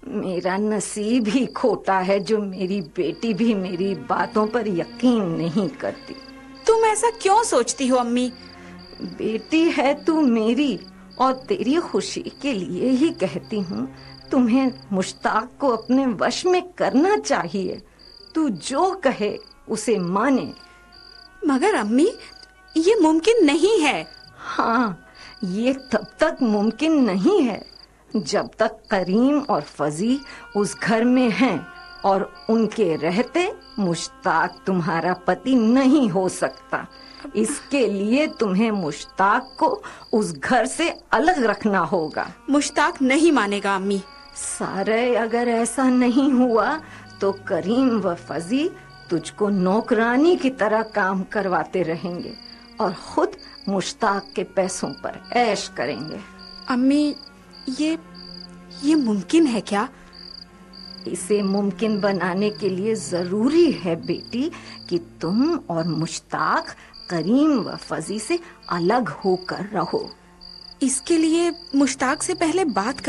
मेरा नसीब ही खोटा है जो मेरी बेटी भी मेरी बातों पर यकीन नहीं करती। तुम ऐसा क्यों सोचती हो अम्मी? बेटी है तू मेरी, और तेरी खुशी के लिए ही कहती हूँ, तुम्हें मुश्ताक को अपने वश में करना चाहिए। तू जो कहे उसे माने। मगर अम्मी, ये मुमकिन नहीं है। हाँ, ये तब तक मुमकिन नहीं है जब तक करीम और फजी उस घर में हैं, और उनके रहते मुश्ताक तुम्हारा पति नहीं हो सकता। इसके लिए तुम्हें मुश्ताक को उस घर से अलग रखना होगा। मुश्ताक नहीं मानेगा अम्मी। सारे, अगर ऐसा नहीं हुआ तो करीम व फजी तुझको नौकरानी की तरह काम करवाते रहेंगे और खुद मुश्ताक के पैसों पर ऐश करेंगे। अम्मी, ये मुमकिन है क्या? इसे मुमकिन बनाने के लिए जरूरी है बेटी कि तुम और मुश्ताक करीम व फजी से अलग होकर रहो। इसके लिए मुश्ताक से पहले बात